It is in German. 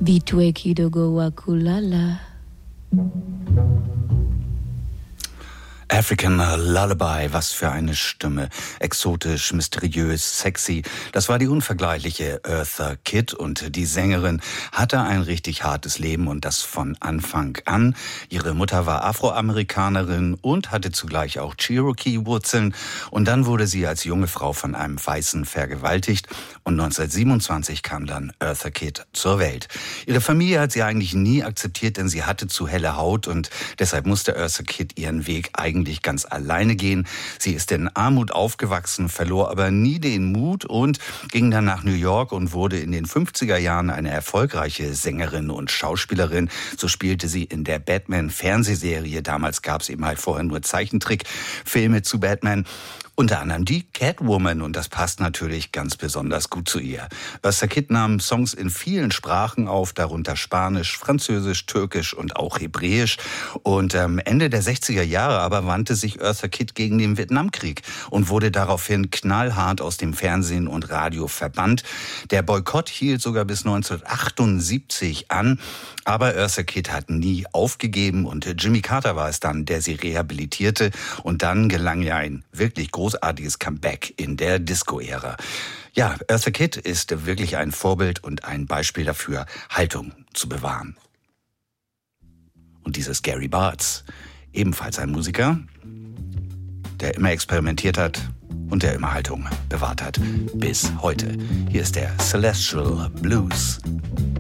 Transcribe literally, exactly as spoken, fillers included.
Vitue Kidogo Wakulala. African Lullaby, was für eine Stimme. Exotisch, mysteriös, sexy. Das war die unvergleichliche Eartha Kitt und die Sängerin hatte ein richtig hartes Leben und das von Anfang an. Ihre Mutter war Afroamerikanerin und hatte zugleich auch Cherokee-Wurzeln und dann wurde sie als junge Frau von einem Weißen vergewaltigt und neunzehnhundertsiebenundzwanzig kam dann Eartha Kitt zur Welt. Ihre Familie hat sie eigentlich nie akzeptiert, denn sie hatte zu helle Haut und deshalb musste Eartha Kitt ihren Weg eigentlich eigentlich ganz alleine gehen. Sie ist in Armut aufgewachsen, verlor aber nie den Mut und ging dann nach New York und wurde in den fünfziger Jahren eine erfolgreiche Sängerin und Schauspielerin. So spielte sie in der Batman-Fernsehserie. Damals gab es eben halt vorher nur Zeichentrickfilme zu Batman. Unter anderem die Catwoman und das passt natürlich ganz besonders gut zu ihr. Eartha Kitt nahm Songs in vielen Sprachen auf, darunter Spanisch, Französisch, Türkisch und auch Hebräisch. Und ähm, Ende der sechziger Jahre aber wandte sich Eartha Kitt gegen den Vietnamkrieg und wurde daraufhin knallhart aus dem Fernsehen und Radio verbannt. Der Boykott hielt sogar bis neunzehnhundertachtundsiebzig an. Aber Eartha Kitt hat nie aufgegeben und Jimmy Carter war es dann, der sie rehabilitierte. Und dann gelang ihr ein wirklich großartiges Comeback in der Disco-Ära. Ja, Eartha Kitt ist wirklich ein Vorbild und ein Beispiel dafür, Haltung zu bewahren. Und dieses Gary Bartz, ebenfalls ein Musiker, der immer experimentiert hat und der immer Haltung bewahrt hat bis heute. Hier ist der Celestial Blues.